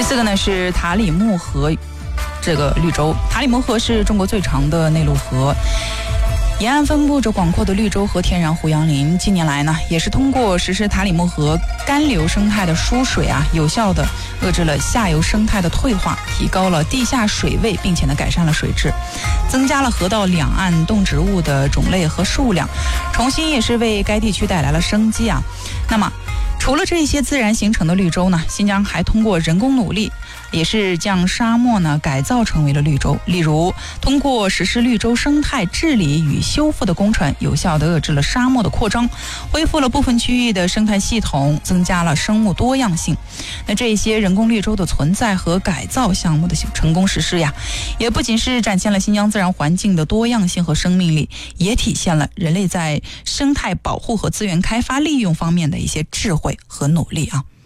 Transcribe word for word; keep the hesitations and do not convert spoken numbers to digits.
第四个呢是塔里木河这个绿洲。塔里木河是中国最长的内陆河，沿岸分布着广阔的绿洲和天然胡杨林。近年来呢，也是通过实施塔里木河干流生态的疏水啊，有效的遏制了下游生态的退化，提高了地下水位，并且呢改善了水质，增加了河道两岸动植物的种类和数量，重新也是为该地区带来了生机啊。那么除了这些自然形成的绿洲呢，新疆还通过人工努力，也是将沙漠呢改造成为了绿洲。例如，通过实施绿洲生态治理与修复的工程，有效地遏制了沙漠的扩张，恢复了部分区域的生态系统，增加了生物多样性。那这些人工绿洲的存在和改造项目的成功实施呀，也不仅是展现了新疆自然环境的多样性和生命力，也体现了人类在生态保护和资源开发利用方面的一些智慧和努力啊。